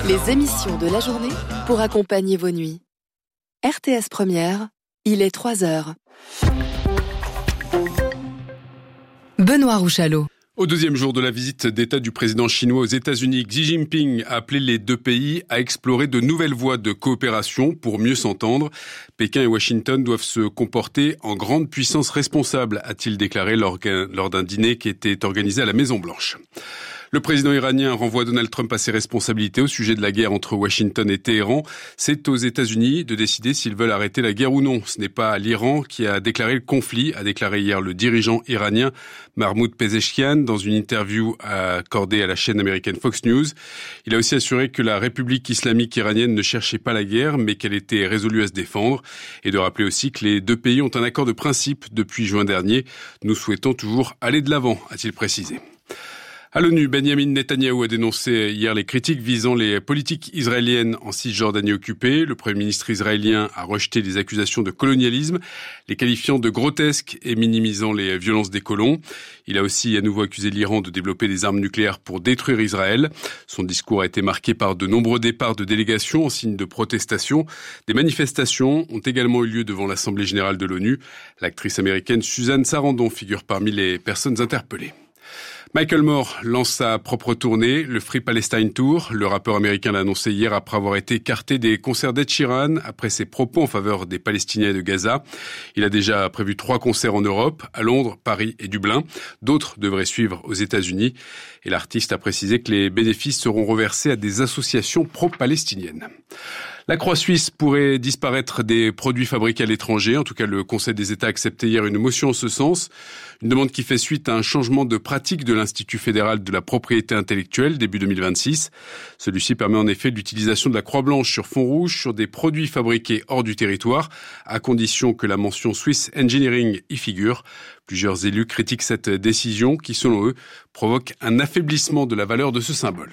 Les émissions de la journée pour accompagner vos nuits. RTS Première, il est 3h. Benoît Rouchalot. Au deuxième jour de la visite d'État du président chinois aux États-Unis, Xi Jinping a appelé les deux pays à explorer de nouvelles voies de coopération pour mieux s'entendre. Pékin et Washington doivent se comporter en grande puissance responsable, a-t-il déclaré lors d'un dîner qui était organisé à la Maison-Blanche. Le président iranien renvoie Donald Trump à ses responsabilités au sujet de la guerre entre Washington et Téhéran. C'est aux États-Unis de décider s'ils veulent arrêter la guerre ou non. Ce n'est pas l'Iran qui a déclaré le conflit, a déclaré hier le dirigeant iranien Mahmoud Pezeshkian dans une interview accordée à la chaîne américaine Fox News. Il a aussi assuré que la République islamique iranienne ne cherchait pas la guerre, mais qu'elle était résolue à se défendre. Et de rappeler aussi que les deux pays ont un accord de principe depuis juin dernier. Nous souhaitons toujours aller de l'avant, a-t-il précisé. À l'ONU, Benjamin Netanyahou a dénoncé hier les critiques visant les politiques israéliennes en Cisjordanie occupée. Le Premier ministre israélien a rejeté les accusations de colonialisme, les qualifiant de grotesques et minimisant les violences des colons. Il a aussi à nouveau accusé l'Iran de développer des armes nucléaires pour détruire Israël. Son discours a été marqué par de nombreux départs de délégations en signe de protestation. Des manifestations ont également eu lieu devant l'Assemblée générale de l'ONU. L'actrice américaine Suzanne Sarandon figure parmi les personnes interpellées. Michael Moore lance sa propre tournée, le Free Palestine Tour. Le rappeur américain l'a annoncé hier après avoir été écarté des concerts d'Ed Sheeran après ses propos en faveur des Palestiniens et de Gaza. Il a déjà prévu 3 concerts en Europe, à Londres, Paris et Dublin. D'autres devraient suivre aux États-Unis. Et l'artiste a précisé que les bénéfices seront reversés à des associations pro-palestiniennes. La croix suisse pourrait disparaître des produits fabriqués à l'étranger. En tout cas, le Conseil des États a accepté hier une motion en ce sens. Une demande qui fait suite à un changement de pratique de l'Institut fédéral de la propriété intellectuelle début 2026. Celui-ci permet en effet l'utilisation de la croix blanche sur fond rouge sur des produits fabriqués hors du territoire, à condition que la mention Swiss Engineering y figure. Plusieurs élus critiquent cette décision qui, selon eux, provoque un affaiblissement de la valeur de ce symbole.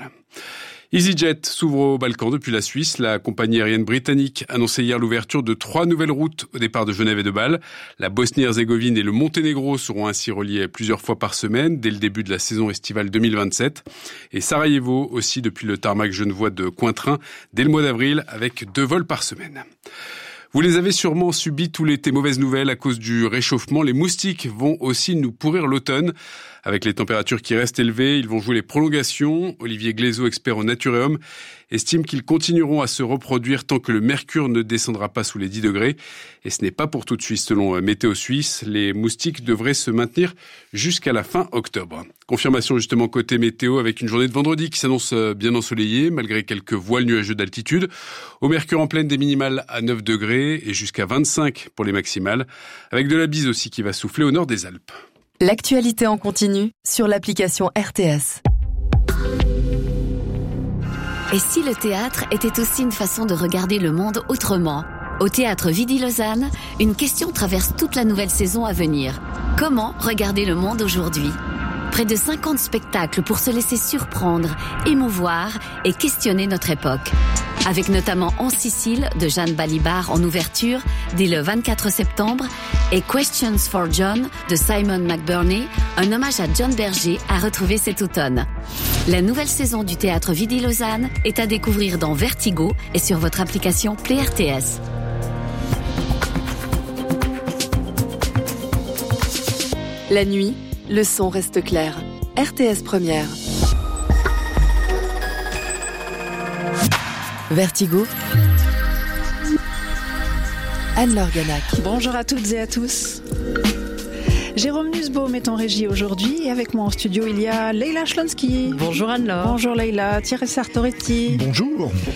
EasyJet s'ouvre aux Balkans depuis la Suisse. La compagnie aérienne britannique annonçait hier l'ouverture de 3 nouvelles routes au départ de Genève et de Bâle. La Bosnie-Herzégovine et le Monténégro seront ainsi reliés plusieurs fois par semaine dès le début de la saison estivale 2027. Et Sarajevo aussi depuis le tarmac genevois de Cointrin dès le mois d'avril avec 2 vols par semaine. Vous les avez sûrement subis tout l'été. Mauvaise nouvelle, à cause du réchauffement, les moustiques vont aussi nous pourrir l'automne. Avec les températures qui restent élevées, ils vont jouer les prolongations. Olivier Glaiseau, expert au Natureum, estime qu'ils continueront à se reproduire tant que le mercure ne descendra pas sous les 10 degrés. Et ce n'est pas pour tout de suite, selon Météo Suisse. Les moustiques devraient se maintenir jusqu'à la fin octobre. Confirmation justement côté météo avec une journée de vendredi qui s'annonce bien ensoleillée, malgré quelques voiles nuageux d'altitude. Au mercure en pleine, des minimales à 9 degrés et jusqu'à 25 pour les maximales, avec de la bise aussi qui va souffler au nord des Alpes. L'actualité en continu sur l'application RTS. Et si le théâtre était aussi une façon de regarder le monde autrement ? Au Théâtre Vidy-Lausanne, une question traverse toute la nouvelle saison à venir. Comment regarder le monde aujourd'hui ? Près de 50 spectacles pour se laisser surprendre, émouvoir et questionner notre époque. Avec notamment En Sicile de Jeanne Balibar en ouverture dès le 24 septembre et Questions for John de Simon McBurney, un hommage à John Berger à retrouver cet automne. La nouvelle saison du Théâtre Vidy-Lausanne est à découvrir dans Vertigo et sur votre application Play RTS. La nuit, le son reste clair. RTS Première. Vertigo. Anne-Laure Ganac. Bonjour à toutes et à tous. Jérôme Nussbaum est en régie aujourd'hui et avec moi en studio il y a Leila Schlonsky. Bonjour Anne-Laure. Bonjour Leila. Thierry Sartoretti. Bonjour.